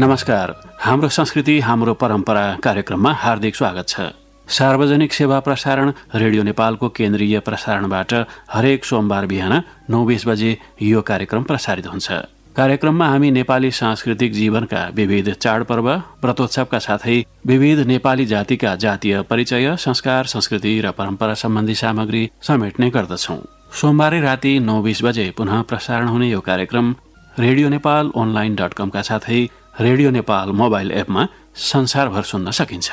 नमस्कार। हाम्रो संस्कृति हाम्रो परम्परा कार्यक्रममा हार्दिक स्वागत छ। सार्वजनिक सेवा प्रसारण रेडियो नेपालको केन्द्रीय प्रसारणबाट हरेक सोमबार बिहान 9:20 बजे यो कार्यक्रम प्रसारित हुन्छ। कार्यक्रममा हामी नेपाली सांस्कृतिक जीवनका विविध चाडपर्व, व्रतोत्सवका साथै विविध नेपाली जातिका जातीय परिचय, संस्कार, संस्कृति र परम्परा सम्बन्धी सामग्री समेट्ने गर्दछौं। सोमबारै राति 9:20 बजे पुनः प्रसारण हुने यो कार्यक्रम रेडियो नेपाल online.com का साथै रेडियो नेपाल मोबाइल एपमा संसारभर सुन्न सकिन्छ।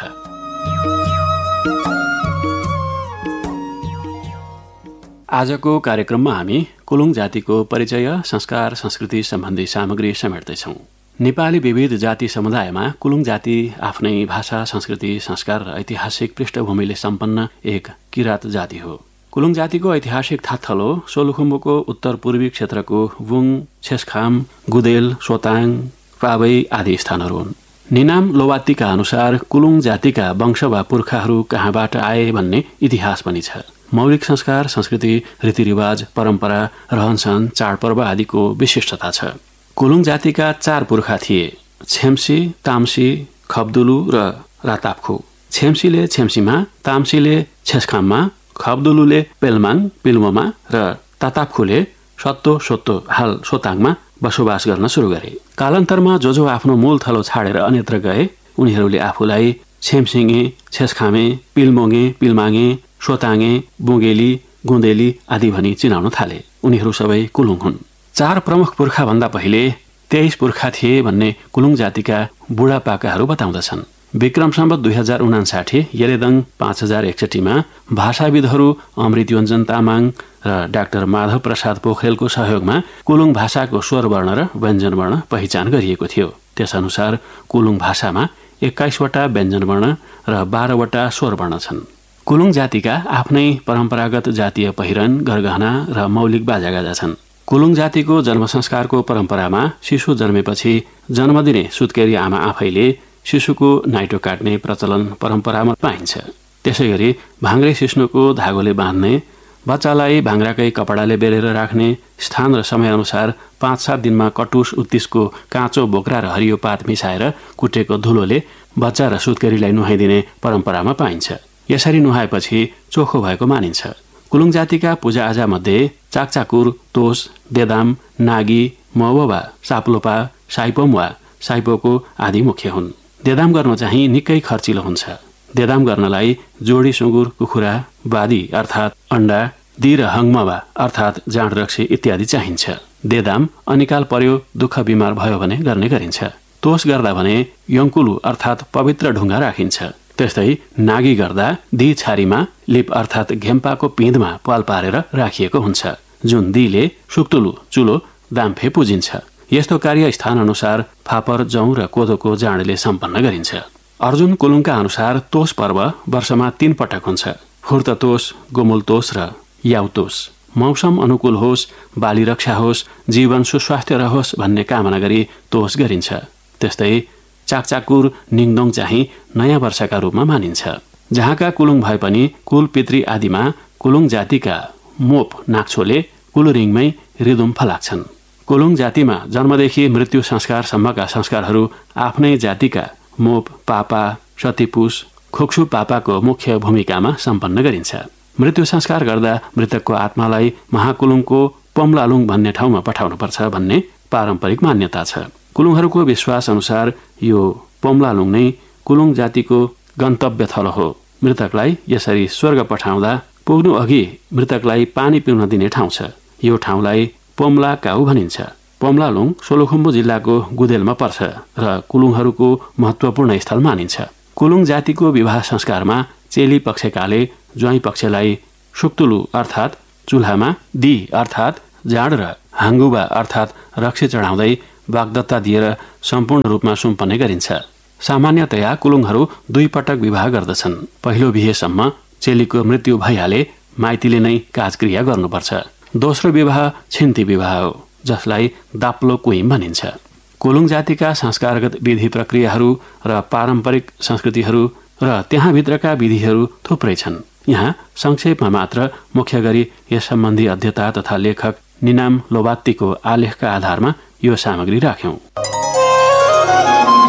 आजको कार्यक्रममा हामी कुलुङ जातिको परिचय, संस्कार, संस्कृति सम्बन्धी सामग्री समेट्दैछौं। नेपाली विविध जाति समुदायमा कुलुङ जाति आफ्नै भाषा, संस्कृति, संस्कार र ऐतिहासिक पृष्ठभूमिले सम्पन्न एक किरात जाति हो। कुलुङ जातिको ऐतिहासिक थाथलो सोलुखुम्बुको उत्तर पूर्वी क्षेत्रको वुङ, छेसखाम, गुदेल, सोताङ, पावै आदि स्थानहरू हुन्। निनाम लोवात्तीका अनुसार कुलुङ जातिका वंश वा पुर्खाहरू कहाँबाट आए भन्ने इतिहास पनि छ। मौलिक संस्कार, संस्कृति, रीतिरिवाज, परम्परा, रहनसहन, चाडपर्व आदिको विशिष्टता छ। कुलुङ जातिका 4 पुर्खा थिए: छेम्सी, ताम्सी, खब्दुलु र राताप्खु। छेम्सीले छेम्सीमा, ताम्सीले छेसखाममा, खब्दुलुले पेलमाङ पिल्मोमा र ताताप्खुले सत्तो सोत्तो हाल सोताङमा बसोबास गर्न सुरु गरे। कालान्तरमा जो आफ्नो मूल थलो छाडेर अन्यत्र गए उनीहरूले आफूलाई छेम्सिङे, छेसखामे, पिल्मोङे, पिल्माङे, सोताङे, बुङ्गेली, गुन्देली आदि भनी चिनाउन थाले। उनीहरू सबै कुलुङ हुन्। 4 प्रमुख पुर्खा भन्दा पहिले 23 पुर्खा थिए भन्ने कुलुङ जातिका बुढापाकाहरू बताउँदछन्। विक्रम सम्वत 2059 यलेदङ 5061 मा भाषाविदहरू अमृत योञ्जन तामाङ र डाक्टर माधव प्रसाद पोखरेलको सहयोगमा कुलुङ भाषाको स्वरवर्ण र व्यञ्जनवर्ण पहिचान गरिएको थियो। त्यसअनुसार कुलुङ भाषामा 21 वटा व्यञ्जनवर्ण र 12 वटा स्वरवर्ण छन्। कुलुङ जातिका आफ्नै परम्परागत जातीय पहिरन, गरगहना र मौलिक बाजागाजा छन्। कुलुङ जातिको जन्म संस्कारको परम्परामा शिशु जन्मेपछि जन्मदिने सुत्केरी आमा आफैले शिशुको नाइटो काट्ने प्रचलन परम्परामा पाइन्छ। त्यसैगरी भाङ्रे सिस्नुको धागोले बाँध्ने, बच्चालाई भाङ्राकै कपडाले बेरेर राख्ने, स्थान र समयअनुसार 5-7 दिनमा कटुस उत्तिसको काँचो बोक्रा र हरियो पात मिसाएर कुटेको धुलोले बच्चा र सुत्केरीलाई नुहाइदिने परम्परामा पाइन्छ। यसरी नुहाएपछि चोखो भएको मानिन्छ। कुलुङ जातिका पूजाआजा मध्ये चाकचाकुर, तोस, देदाम, नागी, मौवा, साप्लोपा, साइपोम वा साइपोको आदि मुख्य हुन्। देदाम गर्न चाहिँ निकै खर्चिलो हुन्छ। देदाम गर्नलाई जोडी सुँगुर, कुखुरा, बादी अर्थात् अण्डा, दी र हङमवा अर्थात् जाँड रक्सी इत्यादि चाहिन्छ। देदाम अनिकाल पर्यो, दुःख बिमार भयो भने गर्ने गरिन्छ। तोस गर्दा भने यङ्कुलु अर्थात् पवित्र ढुङ्गा राखिन्छ। त्यस्तै नागी गर्दा दी छारीमा लिप अर्थात् घेम्पाको पिँधमा पाल पारेर राखिएको हुन्छ, जुन दीले सुक्तुलु चुलो दाम्फे पुजिन्छ। यस्तो कार्य स्थान अनुसार फापर, जौँ र कोदोको जाँडले सम्पन्न गरिन्छ। अर्जुन कुलुङका अनुसार तोस पर्व वर्षमा 3 पटक हुन्छ: फुर्त तोस, गोमुल तोस र याउ तोस। मौसम अनुकूल होस्, बाली रक्षा होस्, जीवन सुस्वास्थ्य रहोस् भन्ने कामना गरी तोस गरिन्छ। त्यस्तै चाकचाकुर, निङदोङ चाहिँ नयाँ वर्षका रूपमा मानिन्छ। जहाँका कुलुङ भए पनि कुल पितृ आदिमा कुलुङ जातिका मोप नाक्छोले कुलुरिङमै रिदुम फलाक्छन्। कुलुङ जातिमा जन्मदेखि मृत्यु संस्कारसम्मका संस्कारहरू आफ्नै जातिका मोप, पापा, सतीपुस, खुक्सु पापाको मुख्य भूमिकामा सम्पन्न गरिन्छ। मृत्यु संस्कार गर्दा मृतकको आत्मालाई महाकुलुङको पम्लालुङ भन्ने ठाउँमा पठाउनुपर्छ भन्ने पारम्परिक मान्यता छ। कुलुङहरूको विश्वास अनुसार यो पम्लालुङ नै कुलुङ जातिको गन्तव्य थलो हो। मृतकलाई यसरी स्वर्ग पठाउँदा पुग्नु अघि मृतकलाई पानी पिउन दिने ठाउँ छ। यो ठाउँलाई पोम्ला काउ भनिन्छ। पोम्लालुङ सोलुखुम्बु जिल्लाको गुदेलमा पर्छ र कुलुङहरूको महत्त्वपूर्ण स्थल मानिन्छ। कुलुङ जातिको विवाह संस्कारमा चेली पक्षकाले ज्वाइँ पक्षलाई सुक्तुलु अर्थात् चुल्हामा, दी अर्थात् जाँड र हाङ्गुबा अर्थात् रक्सी चढाउँदै वाग्दत्ता दिएर सम्पूर्ण रूपमा सुम्पने गरिन्छ। सामान्यतया कुलुङहरू 2 पटक विवाह गर्दछन्। पहिलो बिहेसम्म चेलीको मृत्यु भइहाले माइतीले नै काजक्रिया गर्नुपर्छ। दोस्रो विवाह छिन्ती विवाह हो, जसलाई दाप्लो कुइम भनिन्छ। कुलुङ जातिका संस्कारगत विधि प्रक्रियाहरू र पारम्परिक संस्कृतिहरू र त्यहाँभित्रका विधिहरू थुप्रै छन्। यहाँ संक्षेपमा मात्र मुख्य गरी यस सम्बन्धी अध्येता तथा लेखक निनाम लोवात्तीको आलेखका आधारमा यो सामग्री राख्यौं।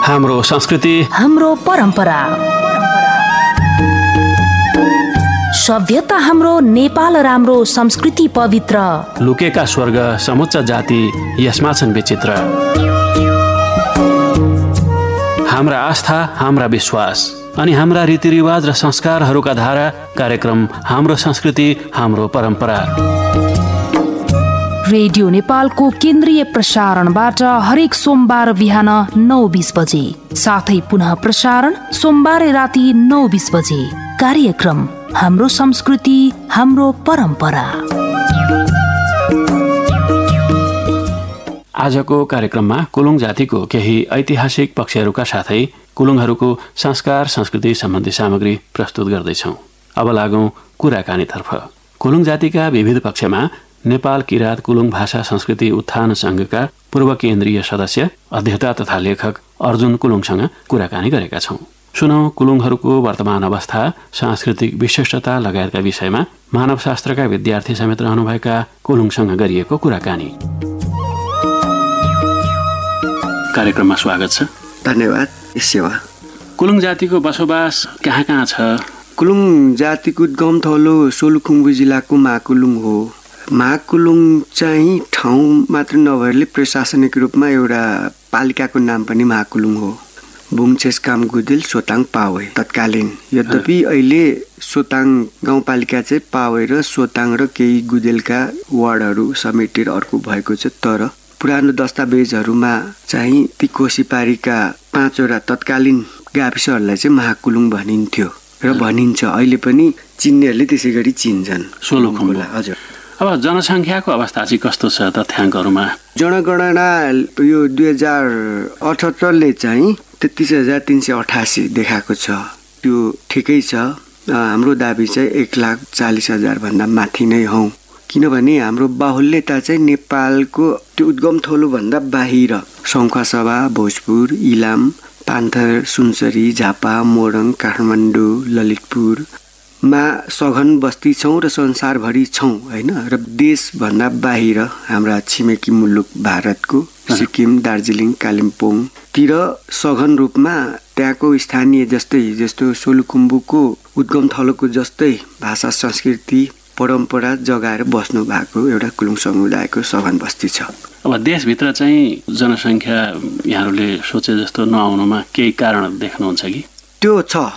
हाम्रो संस्कृति, हाम्रो परम्परा। सभ्यता हाम्रो, नेपाल राम्रो, संस्कृति पवित्र। लुकेका स्वर्ग समुच्च जाति यसमा छन् विचित्र। हाम्रा आस्था, हाम्रा विश्वास अनि हाम्रा रीतिरिवाज र संस्कारहरूका धारा कार्यक्रम हाम्रो संस्कृति, हाम्रो परम्परा। रेडियो नेपालको केन्द्रीय प्रसारणबाट हरेक सोमबार बिहान 9:20 बजे, साथै पुनः प्रसारण सोमबार राति 9:20 बजे। कार्यक्रम हाम्रो संस्कृति, हाम्रो परम्परा। आजको कार्यक्रममा कुलुङ जातिको केही ऐतिहासिक पक्षहरूका साथै कुलुङहरूको संस्कार संस्कृति सम्बन्धी सामग्री प्रस्तुत गर्दैछौँ। अब लागौं कुराकानीतर्फ। कुलुङ जातिका विविध पक्षमा नेपाल किराँत कुलुङ भाषा संस्कृति उत्थान संघका पूर्व केन्द्रीय सदस्य, अध्येता तथा लेखक अर्जुन कुलुङसँग कुराकानी गरेका छौँ। सुनौं कुलुङहरूको वर्तमान अवस्था, सांस्कृतिक विशिष्टता लगायतका विषयमा मानवशास्त्रका विद्यार्थी समेत रहनुभएका कुलुङसँग गरिएको कुराकानी। कार्यक्रममा स्वागत छ। धन्यवाद। सेवा। कुलुङ जातिको बसोबास कहाँ कहाँ छ? कुलुङ जातिको उद्गम थलो सोलुखुम्बु जिल्लाको महाकुलुङ हो। महाकुलुङ चाहिँ ठाउँ मात्र नभएरले प्रशासनिक रूपमा एउटा पालिकाको नाम पनि महाकुलुङ हो। बुङचेस्काम गुदेल सोताङ पावे तत्कालीन। यद्यपि अहिले सोताङ गाउँपालिका चाहिँ पावे र सोताङ र केही गुदेलका वार्डहरू समेटेर अर्को भएको छ। तर पुरानो दस्तावेजहरूमा चाहिँ ती कोसीपारीका 5वटा तत्कालीन गाविसहरूलाई चाहिँ महाकुलुङ भनिन्थ्यो र भनिन्छ। अहिले पनि चिन्नेहरूले त्यसै गरी चिन्छन् सोलुखुम्बुलाई। हजुर। अब जनसङ्ख्याको अवस्था चाहिँ कस्तो छ तथ्याङ्कहरूमा? जनगणना यो 2078ले चाहिँ 33,388 देखाएको छ। त्यो ठिकै छ। हाम्रो दाबी चाहिँ 1,40,000 भन्दा माथि नै हौ। किनभने हाम्रो बाहुल्यता चाहिँ नेपालको त्यो उद्गम थलोभन्दा बाहिर सङ्खुवासभा, भोजपुर, इलाम, पान्थर, सुनसरी, झापा, मोरङ, काठमाडौँ, ललितपुरमा सघन बस्ती छौँ र संसारभरि छौँ होइन। र देशभन्दा बाहिर हाम्रा छिमेकी मुलुक भारतको सिक्किम, दार्जिलिङ, कालिम्पोङतिर सघन रूपमा त्यहाँको स्थानीय जस्तो सोलुखुम्बुको उद्गम थलोको जस्तै भाषा, संस्कृति, परम्परा जगाएर बस्नु भएको एउटा कुलुङ समुदायको सघन बस्ती छ। अब देशभित्र चाहिँ जनसङ्ख्या यहाँहरूले सोचे जस्तो नआउनुमा केही कारण देख्नुहुन्छ कि? त्यो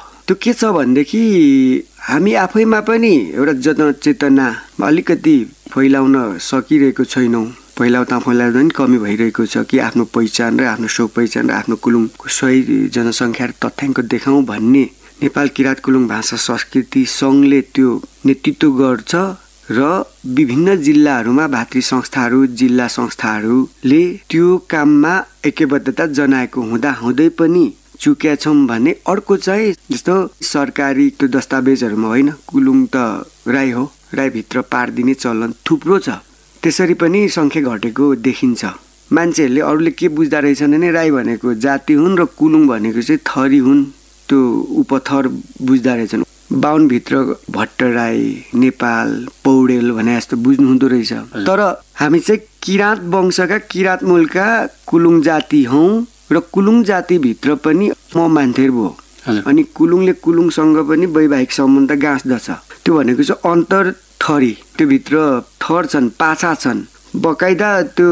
के छ भनेदेखि हामी आफैमा पनि एउटा जनचेतना अलिकति फैलाउन सकिरहेको छैनौँ। फैलाउँदा पनि कमी भइरहेको छ कि आफ्नो पहिचान र आफ्नो सो पहिचान र आफ्नो कुलुङको सही जनसङ्ख्या र तथ्याङ्क देखाउँ भन्ने नेपाल किराँत कुलुङ भाषा संस्कृति सङ्घले त्यो नेतृत्व गर्छ र विभिन्न जिल्लाहरूमा भातृ संस्थाहरू, जिल्ला संस्थाहरूले त्यो काममा एकबद्धता जनाएको हुँदै पनि चुक्या छौँ भने अर्को चाहिँ जस्तो सरकारी त्यो दस्तावेजहरूमा होइन, कुलुङ त राई हो, राईभित्र पारिदिने चलन थुप्रो छ। त्यसरी पनि सङ्ख्या घटेको देखिन्छ। मान्छेहरूले अरूले के बुझ्दा रहेछन् भने राई भनेको जाति हुन् र कुलुङ भनेको चाहिँ थरी हुन्, त्यो उपथर बुझ्दा रहेछन्। बाहुनभित्र भट्टराई, नेपाल, पौडेल भने जस्तो बुझ्नु हुँदो रहेछ। तर हामी चाहिँ किराँत वंशका, किराँत मूलका कुलुङ जाति हौँ र कुलुङ जातिभित्र पनि म मान्थेर भयो। अनि कुलुङले कुलुङसँग पनि वैवाहिक सम्बन्ध गाँच्दछ। त्यो भनेको चाहिँ अन्तर थरी, त्यो भित्र थर छन्, पाछा छन्, बकाइदा त्यो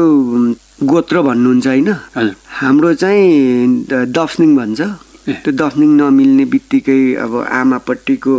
गोत्र भन्नुहुन्छ होइन। हाम्रो चाहिँ दफ्निङ भन्छ। त्यो दफ्निङ नमिल्ने बित्तिकै अब आमापट्टिको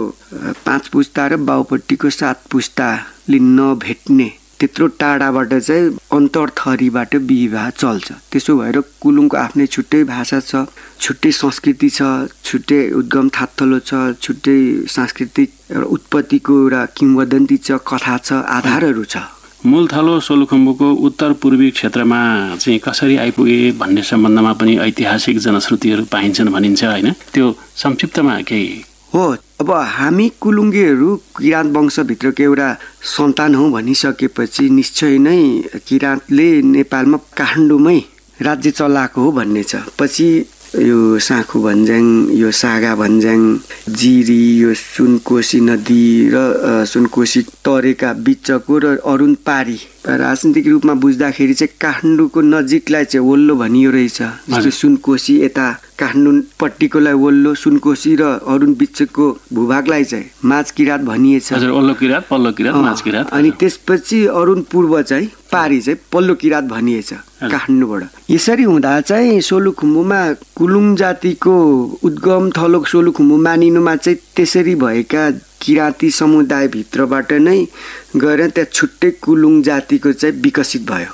5 पुस्ता र बाउपट्टिको 7 पुस्ताले नभेट्ने त्यत्रो टाढाबाट चाहिँ अन्तरथरीबाट विवाह चल्छ। त्यसो भएर कुलुङको आफ्नै छुट्टै भाषा छ, छुट्टै संस्कृति छ, छुट्टै उद्गम थात्थलो छ, छुट्टै सांस्कृतिक एउटा उत्पत्तिको एउटा किंवदन्ती छ, कथा छ, आधारहरू छ। मूल थलो सोलुखुम्बुको उत्तर पूर्वी क्षेत्रमा चाहिँ कसरी आइपुगे भन्ने सम्बन्धमा पनि ऐतिहासिक जनश्रुतिहरू पाइन्छन् भनिन्छ होइन। त्यो संक्षिप्तमा केही हो। अब हामी कुलुङ्गेहरू किराँत वंशभित्रको एउटा सन्तान हौँ भनिसकेपछि निश्चय नै किराँतले नेपालमा काठमाडौँमै राज्य चलाएको हो भन्ने छ। पछि यो साँखु भन्ज्याङ, यो सागा भन्ज्याङ, जिरी, यो सुनकोशी नदी र सुनकोशी तरेका बिचको र अरुण पारी राजनीतिक रूपमा बुझ्दाखेरि चाहिँ काठमाडौँको नजिकलाई चाहिँ वल्लो भनियो रहेछ। जस्तो सुनकोशी यता काठमाडौँपट्टिकोलाई वल्लो, सुनकोशी र अरुण बिचको भूभागलाई चाहिँ माझ किराँत भनिएछ। वल्लो किराँत, पल्लो किराँत, माझ किराँत। अनि त्यसपछि अरुण पूर्व चाहिँ पारी चाहिँ पल्लो किराँत भनिएछ काठमाडौँबाट। यसरी हुँदा चाहिँ सोलुखुम्बुमा कुलुङ जातिको उद्गम थलो सोलुखुम्बु मानिनुमा चाहिँ त्यसरी भएका किराँती समुदायभित्रबाट नै गएर त्यहाँ छुट्टै कुलुङ जातिको चाहिँ विकसित भयो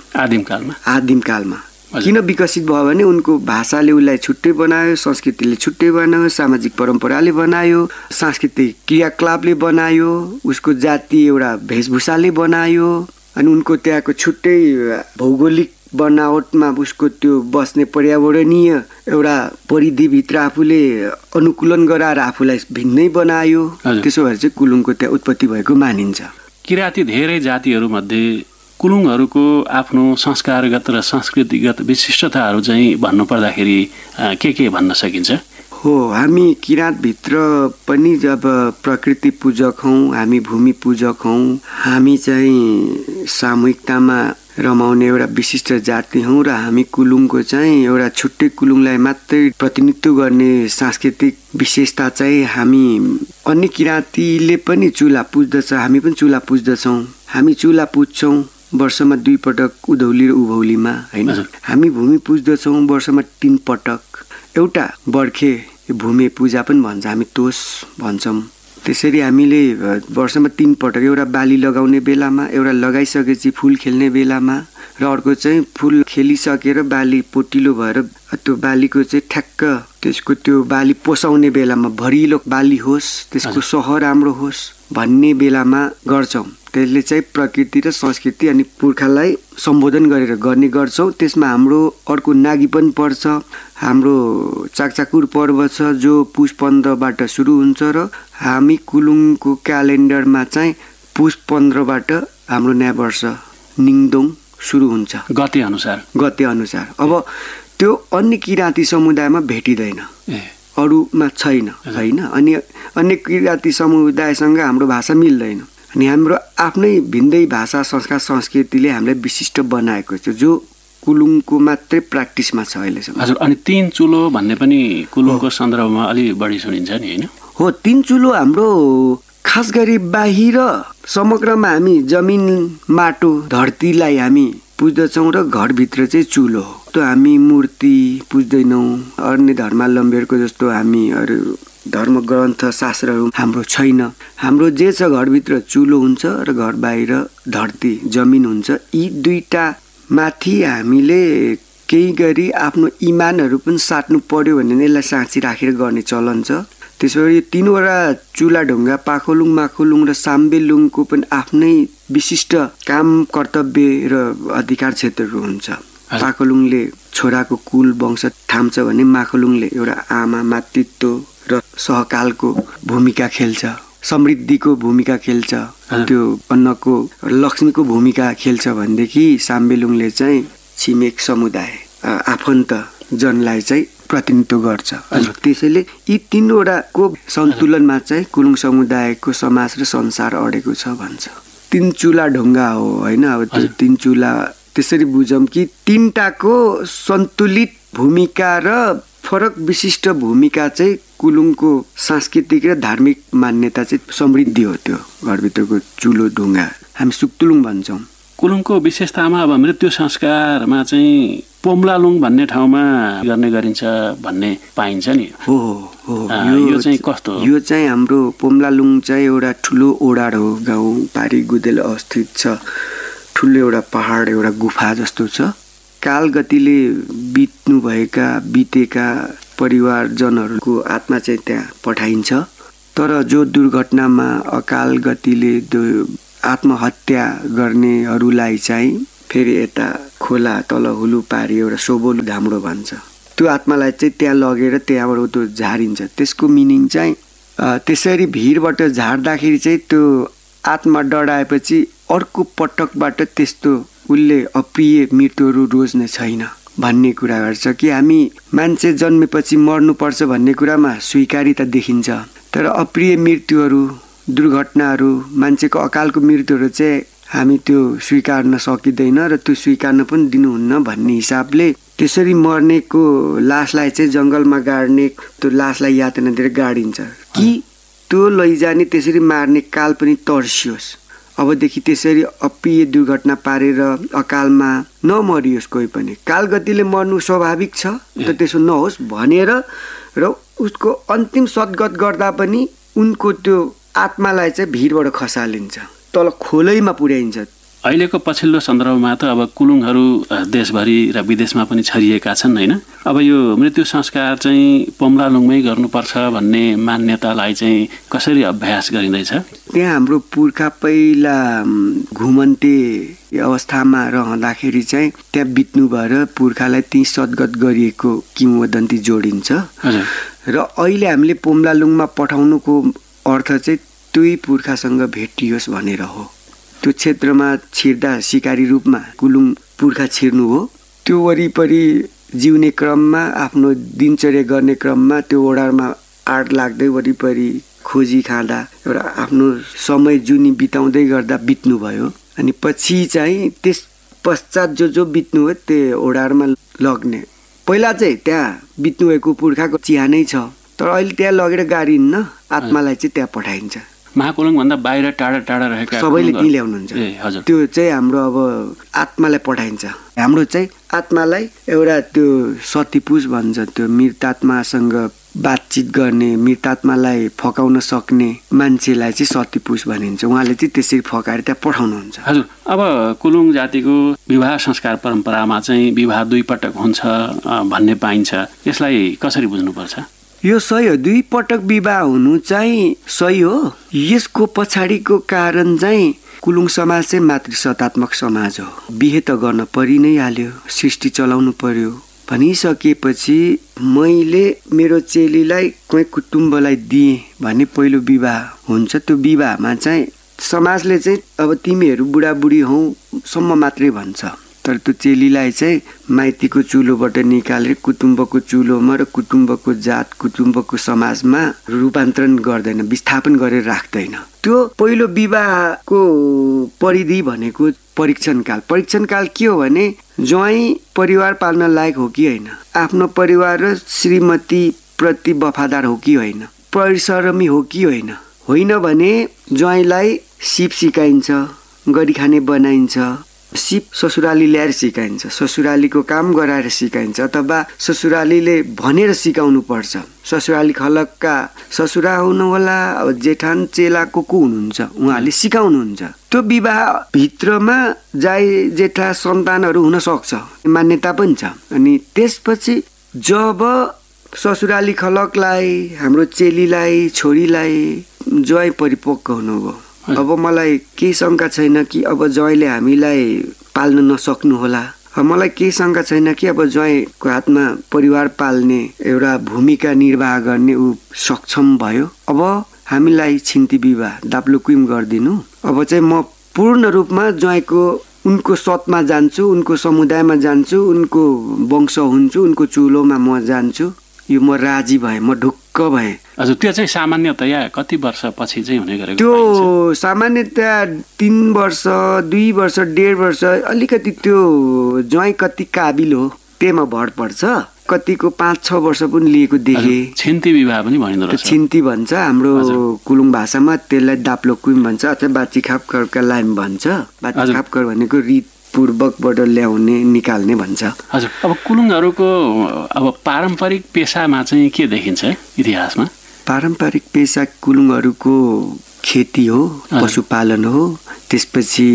आदिमकालमा। किन विकसित भयो भने उनको भाषाले उसलाई छुट्टै बनायो, संस्कृतिले छुट्टै बनायो, सामाजिक परम्पराले बनायो, सांस्कृतिक क्रियाकलापले बनायो, उसको जाति एउटा वेशभूषाले बनायो। अनि उनको त्यहाँको छुट्टै भौगोलिक बनावटमा उसको त्यो बस्ने पर्यावरणीय एउटा परिधिभित्र आफूले अनुकूलन गराएर आफूलाई भिन्नै बनायो। त्यसो भएर चाहिँ कुलुङको त्यहाँ उत्पत्ति भएको मानिन्छ। किराँती धेरै जातिहरूमध्ये कुलुङहरूको आफ्नो संस्कारगत र संस्कृतिगत विशिष्टताहरू चाहिँ भन्नुपर्दाखेरि के भन्न सकिन्छ? हो, हामी किराँतभित्र पनि जब प्रकृति पूजक हौँ, हामी भूमि पूजक हौँ, हामी चाहिँ सामूहिकतामा रमाउने एउटा विशिष्ट जाति हौँ र हामी कुलुङको चाहिँ एउटा छुट्टै कुलुङलाई मात्रै प्रतिनिधित्व गर्ने सांस्कृतिक विशेषता चाहिँ हामी अन्य किराँतीले पनि चुला पुज्दछ, हामी पनि चुला पुज्दछौँ। हामी चुला पुज्छौँ वर्षमा 2 पटक उधौली र उभौलीमा, होइन। हामी भूमि पुज्दछौँ वर्षमा 3 पटक। एउटा बर्खे भूमि पूजा पनि भन्छ, हामी तोस भन्छौँ। त्यसरी हामीले वर्षमा 3 पटक, एउटा बाली लगाउने बेलामा, एउटा लगाइसकेपछि फुल खेल्ने बेलामा र अर्को चाहिँ फुल खेलिसकेर बाली पोटिलो भएर त्यो बालीको चाहिँ ठ्याक्क त्यसको त्यो बाली पोसाउने बेलामा भरिलो बाली होस्, त्यसको सह राम्रो होस् भन्ने बेलामा गर्छौँ। त्यसले चाहिँ प्रकृति र संस्कृति अनि पुर्खालाई सम्बोधन गरेर गर्ने गर्छौँ। त्यसमा हाम्रो अर्को नागी पनि पर्छ, हाम्रो चाकचाकुर पर्व छ जो पुष 15बाट सुरु हुन्छ र हामी कुलुङको क्यालेन्डरमा चाहिँ पुष 15बाट हाम्रो नयाँ वर्ष निङदोङ सुरु हुन्छ गते अनुसार। अब त्यो अन्य किराँती समुदायमा भेटिँदैन, अरूमा छैन, होइन। अनि अन्य किराँती समुदायसँग हाम्रो भाषा मिल्दैन। अनि हाम्रो आफ्नै भिन्दै भाषा, संस्कार, संस्कृतिले हामीलाई विशिष्ट बनाएको छ जो कुलुङको मात्रै प्र्याक्टिसमा छ अहिलेसम्म। हजुर, अनि 3 चुलो भन्ने पनि कुलुङको सन्दर्भमा अलि बढी सुनिन्छ नि, होइन? हो, 3 चुलो हाम्रो खास गरी बाहिर समग्रमा हामी जमिन, माटो, धरतीलाई हामी पुज्दछौँ र घरभित्र चाहिँ चुलो हो। त्यो हामी मूर्ति पुज्दैनौँ। अन्य धर्मावलम्बीहरूको जस्तो हामी अरू धर्म ग्रन्थ शास्त्रहरू हाम्रो छैन। हाम्रो जे छ घरभित्र चुलो हुन्छ र घर बाहिर धरती जमिन हुन्छ। यी दुईटा माथि हामीले केही गरी आफ्नो इमानहरू पनि साट्नु पर्यो भने यसलाई साँची राखेर गर्ने चलन छ। त्यसो गरी 3वटा चुला ढुङ्गा पाखोलुङ, माखोलुङ र साम्बेलुङको पनि आफ्नै विशिष्ट काम, कर्तव्य र अधिकार क्षेत्रहरू हुन्छ। पाखोलुङले छोराको कुल वंश थाम्छ भने माखोलुङले एउटा आमा, मातृत्व र सहकालको भूमिका खेल्छ, समृद्धिको भूमिका खेल्छ, त्यो अन्नको लक्ष्मीको भूमिका खेल्छ भनेदेखि साम्बेलुङले चाहिँ छिमेक समुदाय, आफन्त जनलाई चाहिँ प्रतिनिधित्व गर्छ। त्यसैले यी 3वटाको सन्तुलनमा चाहिँ कुलुङ समुदायको समाज र संसार अडेको छ भन्छ। 3 चुला ढुङ्गा हो, होइन। अब त्यो 3 चुला त्यसरी बुझौँ कि 3टाको सन्तुलित भूमिका र फरक विशिष्ट भूमिका चाहिँ कुलुङको सांस्कृतिक र धार्मिक मान्यता चाहिँ समृद्धि हो। त्यो घरभित्रको चुलो ढुङ्गा हामी सुक्तुलुङ भन्छौँ। कुलुङको विशेषतामा अब मृत्यु संस्कारमा चाहिँ पोम्लालुङ भन्ने ठाउँमा गर्ने गरिन्छ भन्ने पाइन्छ नि। हो, यो चाहिँ कस्तो हो? यो चाहिँ हाम्रो पोम्लालुङ चाहिँ एउटा ठुलो ओडार हो, गाउँ पारी गुदेल अवस्थित छ। ठुलो एउटा पहाड, एउटा गुफा जस्तो छ। काल गतिले बितेका परिवारजनहरूको आत्मा चाहिँ त्यहाँ पठाइन्छ। तर जो दुर्घटनामा अकाल गतिले आत्महत्या गर्नेहरूलाई चाहिँ फेरि यता खोला तल हुलु पारी एउटा सोबोलु धाम्रो भन्छ। त्यो आत्मालाई चाहिँ त्यहाँ लगेर त्यहाँबाट त्यो झारिन्छ। त्यसको मिनिङ चाहिँ त्यसरी भिरबाट झार्दाखेरि चाहिँ त्यो आत्मा डढाएपछि अर्को पटकबाट त्यस्तो उसले अप्रिय मृत्युहरू रोज्ने छैन भन्ने कुरा गर्छ कि हामी मान्छे जन्मेपछि मर्नुपर्छ भन्ने कुरामा स्वीकारिता देखिन्छ। तर अप्रिय मृत्युहरू, दुर्घटनाहरू, मान्छेको अकालको मृत्युहरू चाहिँ हामी त्यो स्वीकार्न सकिँदैन र त्यो स्वीकार्न पनि दिनुहुन्न भन्ने हिसाबले त्यसरी मर्नेको लासलाई चाहिँ जङ्गलमा गाड्ने, त्यो लासलाई यातना दिएर गाडिन्छ कि त्यो लैजाने त्यसरी मार्ने काल पनि तर्सियोस्। अबदेखि त्यसरी अप्रिय दुर्घटना पारेर अकालमा नमरियोस् कोही पनि। कालगतिले मर्नु स्वाभाविक छ, त त्यसो नहोस् भनेर र उसको अन्तिम सद्गत गर्दा पनि उनको त्यो आत्मालाई चाहिँ भिरबाट खसालिन्छ, तल खोलैमा पुर्याइन्छ। अहिलेको पछिल्लो सन्दर्भमा त अब कुलुङहरू देशभरि र विदेशमा पनि छरिएका छन् होइन। अब यो मृत्यु संस्कार चाहिँ पोम्लालुङमै गर्नुपर्छ भन्ने मान्यतालाई चाहिँ कसरी अभ्यास गरिँदैछ? त्यहाँ हाम्रो पुर्खा पहिला घुमन्ते अवस्थामा रहँदाखेरि चाहिँ त्यहाँ बित्नु भएर पुर्खालाई त्यही सद्गत गरिएको किंवदन्ती जोडिन्छ र अहिले हामीले पोम्लालुङमा पठाउनुको अर्थ चाहिँ त्यही पुर्खासँग भेटियोस् भनेर हो। त्यो क्षेत्रमा छिर्दा सिकारी रूपमा कुलुङ पुर्खा छिर्नु हो। त्यो वरिपरि जिउने क्रममा, आफ्नो दिनचर्या गर्ने क्रममा त्यो ओडारमा आड लाग्दै वरिपरि खोजी खाँदा एउटा आफ्नो समय जुनी बिताउँदै गर्दा बित्नु भयो। अनि पछि चाहिँ त्यस पश्चात जो बित्नु हो त्यो ओडारमा लग्ने। पहिला चाहिँ त्यहाँ बित्नु भएको पुर्खाको चिहानै छ, तर अहिले त्यहाँ लगेर गाडिन्न, आत्मालाई चाहिँ त्यहाँ पठाइन्छ। महाकुलुङ भन्दा बाहिर टाढा टाढा रहेका सबैले त्यहीँ ल्याउनुहुन्छ। त्यो चाहिँ हाम्रो अब आत्मालाई पठाइन्छ। हाम्रो चाहिँ आत्मालाई एउटा त्यो सतीपुष भन्छ, त्यो मृतात्मासँग बातचित गर्ने, मृतात्मालाई फकाउन सक्ने मान्छेलाई चाहिँ सतीपुष भनिन्छ। उहाँले चाहिँ त्यसरी फकाएर त्यहाँ पठाउनुहुन्छ। हजुर, अब कुलुङ जातिको विवाह संस्कार परम्परामा चाहिँ विवाह 2 पटक हुन्छ भन्ने पाइन्छ। यसलाई कसरी बुझ्नुपर्छ? यो सही हो, 2 पटक विवाह हुनु चाहिँ सही हो। यसको पछाडिको कारण चाहिँ कुलुङ समाज चाहिँ मातृसत्तात्मक समाज हो। बिहे त गर्न परि नै हाल्यो, सृष्टि चलाउनु पर्यो भनिसकेपछि मैले मेरो चेलीलाई कुनै कुटुम्बलाई दिएँ भने पहिलो विवाह हुन्छ। त्यो विवाहमा चाहिँ समाजले चाहिँ अब तिमीहरू बुढाबुढी हौ सम्म मात्रै भन्छ, तर त्यो चेलीलाई चाहिँ माइतीको चुलोबाट निकालेर कुटुम्बको चुलोमा र कुटुम्बको जात, कुटुम्बको समाजमा रूपान्तरण गर्दैन, विस्थापन गरेर राख्दैन। त्यो पहिलो विवाहको परिधि भनेको परीक्षण काल। परीक्षण काल के हो भने ज्वाइँ परिवार पाल्न लायक हो कि होइन, आफ्नो परिवार र श्रीमती प्रति वफादार हो कि होइन, परिश्रमी हो कि होइन। होइन भने ज्वाइँलाई सिप सिकाइन्छ, गरी खाने बनाइन्छ, सिप ससुराली ल्याएर सिकाइन्छ, ससुरालीको काम गराएर सिकाइन्छ, अथवा ससुरालीले भनेर सिकाउनु पर्छ। ससुराली खलकका ससुरा हुनु होला, अब जेठान चेलाको को हुनुहुन्छ उहाँले सिकाउनुहुन्छ। त्यो विवाह भित्रमा जाई जेठा सन्तानहरू हुन सक्छ, मान्यता पनि छ। अनि त्यसपछि जब ससुराली खलकलाई, हाम्रो चेलीलाई, छोरीलाई ज्वाइँ परिपक्व हुनुभयो, अब मलाई केही शङ्का छैन कि अब ज्वाइँले हामीलाई पाल्न नसक्नु होला, मलाई केही शङ्का छैन कि अब ज्वाइँको हातमा परिवार पाल्ने एउटा भूमिका निर्वाह गर्ने ऊ सक्षम भयो, अब हामीलाई छिन्ती विवाह दाप्लोकुम गरिदिनु। अब चाहिँ म पूर्ण रूपमा ज्वाइँको उनको सतमा जान्छु, उनको समुदायमा जान्छु, उनको वंश हुन्छु, उनको चुलोमा म जान्छु, यो म राजी भएँ, म ढुक्क भएँ। हजुर, त्यो चाहिँ सामान्यतया कति वर्षपछि चाहिँ हुने गरेको? त्यो सामान्यतया 3 वर्ष, 2 वर्ष, 1.5 वर्ष, अलिकति त्यो ज्वाइँ कति काबिल हो त्यहीमा भर पर्छ। कतिको 5-6 वर्ष पनि लिएको देखे। छिन्ती विवाह पनि भनिँदो रहेछ। छिन्ती भन्छ हाम्रो कुलुङ भाषामा, त्यसलाई दाप्लोकुम भन्छ अथवा बाचिखापकरका लाइम भन्छ। बाचिखापकर भनेको रीत पूर्वकबाट ल्याउने निकाल्ने भन्छ। हजुर, अब कुलुङहरूको अब पारम्परिक पेसामा चाहिँ के देखिन्छ इतिहासमा? पारम्परिक पेसा कुलुङहरूको खेती हो, पशुपालन हो, त्यसपछि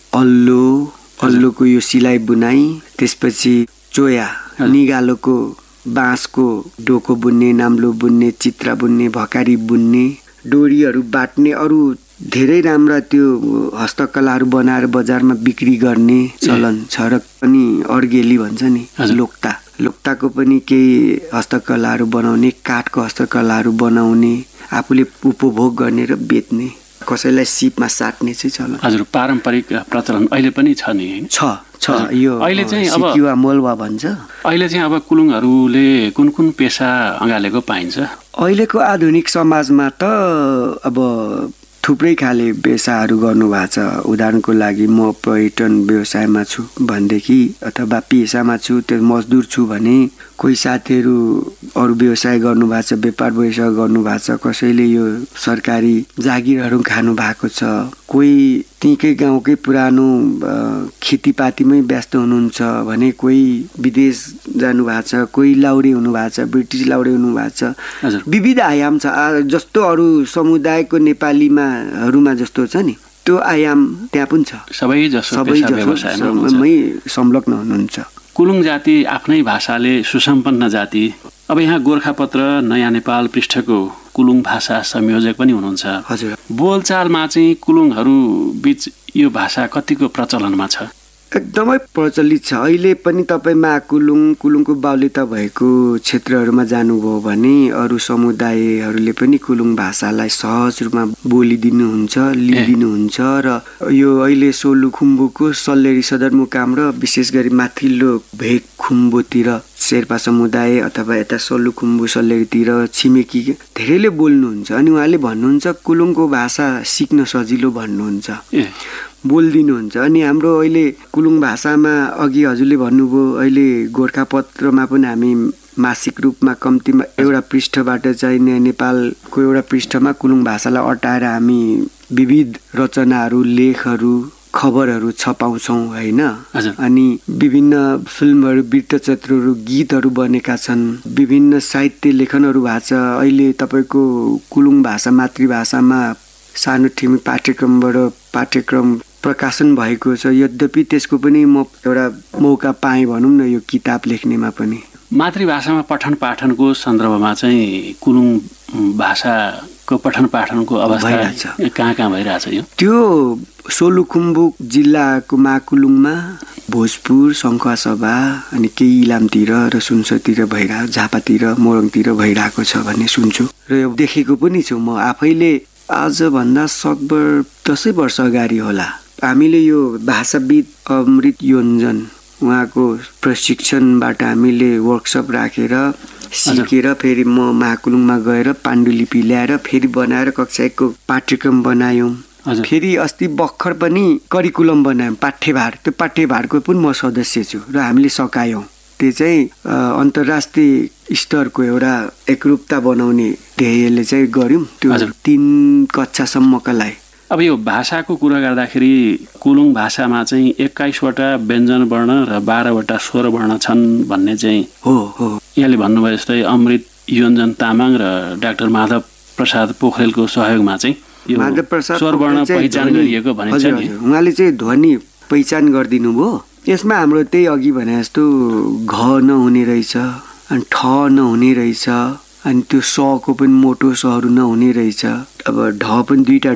अल्लोको यो सिलाइ बुनाइ, त्यसपछि चोया निगालोको बाँसको डोको बुन्ने, नाम्लो बुन्ने, चित्रा बुन्ने, भकारी बुन्ने, डोरीहरू बाट्ने, अरू धेरै राम्रा त्यो हस्तकलाहरू बनाएर बजारमा बिक्री गर्ने चलन छ। र पनि अर्गेली भन्छ नि, लोक्ताको पनि केही हस्तकलाहरू बनाउने, काठको हस्तकलाहरू बनाउने, आफूले उपभोग गर्ने र बेच्ने, कसैलाई सिपमा साट्ने चाहिँ चलन। हजुर, पारम्परिक प्रचलन अहिले पनि छ नि? छ। यो अहिले चाहिँ अब सिकिवा मोलवा भन्छ। अहिले चाहिँ अब कुलुङहरूले कुन कुन पेसा अँगालेको पाइन्छ? अहिलेको आधुनिक समाजमा त अब थुप्रै खाले व्यवसायहरू गर्नुभएको छ। उदाहरणको लागि म पर्यटन व्यवसायमा छु भनेदेखि अथवा पेसामा छु, त्यो मजदुर छु भने कोही साथीहरू अरू व्यवसाय गर्नुभएको छ, व्यापार व्यवसाय गर्नुभएको छ, कसैले यो सरकारी जागिरहरू खानु भएको छ, कोही त्यहीँकै गाउँकै पुरानो खेतीपातीमै व्यस्त हुनुहुन्छ भने कोही विदेश जानुभएको छ, कोही लाउरे हुनुभएको छ, ब्रिटिस लाउरे हुनुभएको छ। विविध आयाम छ। जस्तो अरू समुदायको नेपालीमाहरूमा जस्तो छ नि त्यो आयाम त्यहाँ पनि छ। सबै संलग्न हुनुहुन्छ। कुलुङ जाति आफ्नै भाषाले सुसम्पन्न जाति। अब यहाँ गोरखापत्र नयाँ नेपाल पृष्ठको कुलुङ भाषा संयोजक पनि हुनुहुन्छ। हजुर। बोलचालमा चाहिँ कुलुङहरू बीच यो भाषा कतिको प्रचलनमा छ? एकदमै प्रचलित छ। अहिले पनि तपाईँ कुलुङको बाहुल्यता भएको क्षेत्रहरूमा जानुभयो भने अरू समुदायहरूले पनि कुलुङ भाषालाई सहज रूपमा बोलिदिनुहुन्छ, लिइदिनुहुन्छ। र यो अहिले सोलुखुम्बुको सल्लेरी सदरमुकाम र विशेष गरी माथिल्लो भेगखुम्बुतिर शेर्पा समुदाय अथवा यता सोलुखुम्बु सल्लेरीतिर छिमेकी धेरैले बोल्नुहुन्छ। अनि उहाँले भन्नुहुन्छ कुलुङको भाषा सिक्न सजिलो भन्नुहुन्छ, बोलिदिनुहुन्छ। अनि हाम्रो अहिले कुलुङ भाषामा अघि हजुरले भन्नुभयो अहिले गोरखापत्रमा पनि हामी मासिक रूपमा कम्तीमा एउटा पृष्ठबाट चाहिँ नेपालको एउटा पृष्ठमा कुलुङ भाषालाई अटाएर हामी विविध रचनाहरू, लेखहरू, खबरहरू छपाउँछौँ होइन। अनि विभिन्न फिल्महरू, वृत्तचित्रहरू, गीतहरू बनेका छन्, विभिन्न साहित्य लेखनहरू भएको छ। अहिले तपाईँको कुलुङ भाषा मातृभाषामा सानो ठिमी पाठ्यक्रम प्रकाशन भएको छ। यद्यपि त्यसको पनि म एउटा मौका पाएँ भनौँ न यो किताब लेख्नेमा पनि। मातृभाषामा पठन पाठनको सन्दर्भमा चाहिँ कुलुङ भाषाको पठन पाठनको अवस्था कहाँ भइरहेछ? यो त्यो सोलुखुम्बु जिल्लाको माकुलुङमा, भोजपुर, सङ्खुवासभा अनि केही इलामतिर र सुनसरतिर भइरहेको, झापातिर, मोरङतिर भइरहेको छ भन्ने सुन्छु र यो देखेको पनि छु। म आफैले आजभन्दा सकभर 10 वर्ष अगाडि होला हामीले यो भाषाविद अमृत योन्जन उहाँको प्रशिक्षणबाट हामीले वर्कसप राखेर सिकेर फेरि म महाकुलुङमा गएर पाण्डुलिपि ल्याएर फेरि बनाएर कक्षा 1 को पाठ्यक्रम बनायौँ। फेरि अस्ति भर्खर पनि करिकुलम बनायौँ, पाठ्यभार। त्यो पाठ्यभारको पनि म सदस्य छु र हामीले सकायौँ। त्यो चाहिँ अन्तर्राष्ट्रिय स्तरको एउटा एकरूपता बनाउने ध्येयले चाहिँ गऱ्यौँ। त्यो 3 कक्षासम्मका लागि। अब यो भाषाको कुरा गर्दाखेरि कुलुङ भाषामा चाहिँ 21वटा व्यञ्जन वर्ण र 12वटा स्वर वर्ण छन् भन्ने चाहिँ हो। यहाँले भन्नुभयो जस्तै अमृत योन्जन तामाङ र डाक्टर माधव प्रसाद पोखरेलको सहयोगमा चाहिँ यो स्वर वर्ण पहिचान गरिएको भनिन्छ नि। उहाँले चाहिँ ध्वनि पहिचान गरिदिनु भयो। यसमा हाम्रो त्यही अघि भने जस्तो घ नहुने रहेछ, अनि ठ नहुने रहेछ, अनि त्यो सको पनि मोटो सहरू नहुने रहेछ। अब ढ पनि 2टा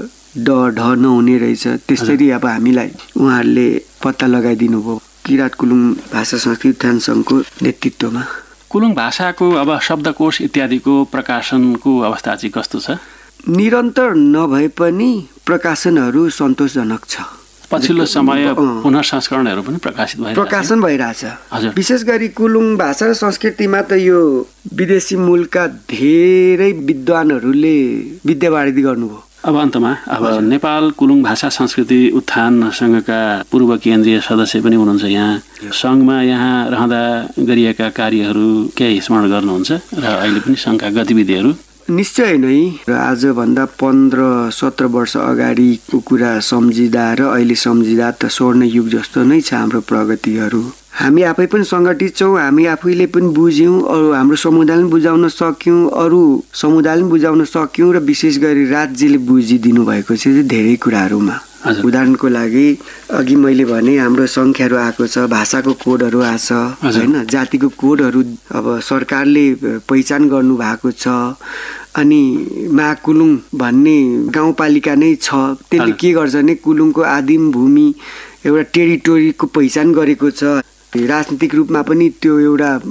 ढ नहुने रहेछ। त्यसरी अब हामीलाई उहाँहरूले पत्ता लगाइदिनु भयो किराँत कुलुङ भाषा संस्कृति उत्थान सङ्घको नेतृत्वमा। कुलुङ भाषाको अब शब्दकोश इत्यादिको प्रकाशनको अवस्था चाहिँ कस्तो छ? निरन्तर नभए पनि प्रकाशनहरू सन्तोषजनक छ। पछिल्लो समय पुनः संस्करणहरू पनि प्रकाशन भइरहेछ। विशेष गरी कुलुङ भाषा र संस्कृतिमा त यो विदेशी मूलका धेरै विद्वानहरूले विद्यावारिधि गर्नुभयो। अब अन्तमा नेपाल कुलुङ भाषा संस्कृति उत्थान सङ्घका पूर्व केन्द्रीय सदस्य पनि हुनुहुन्छ। यहाँ सङ्घमा यहाँ रहँदा गरिएका कार्यहरू केही स्मरण गर्नुहुन्छ र अहिले पनि सङ्घका गतिविधिहरू? निश्चय नै। र आजभन्दा 15-17 वर्ष अगाडिको कुरा सम्झिँदा र अहिले सम्झिँदा त स्वर्ण युग जस्तो नै छ हाम्रो प्रगतिहरू। हामी आफै पनि सङ्गठित छौँ, हामी आफैले पनि बुझ्यौँ, अरू हाम्रो समुदायले पनि बुझाउन सक्यौँ, अरू समुदायले पनि बुझाउन सक्यौँ र विशेष गरी राज्यले बुझिदिनु भएको छ धेरै कुराहरूमा। उदाहरणको लागि अघि मैले भने हाम्रो सङ्ख्याहरू आएको छ, भाषाको कोडहरू आएको छ होइन, जातिको कोडहरू अब सरकारले पहिचान गर्नु भएको छ। अनि महाकुलुङ भन्ने गाउँपालिका नै छ, त्यसले के गर्छ भने कुलुङको आदिम भूमि एउटा टेरिटोरीको पहिचान गरेको छ। राजनीतिक रूपमा पनि त्यो एउटा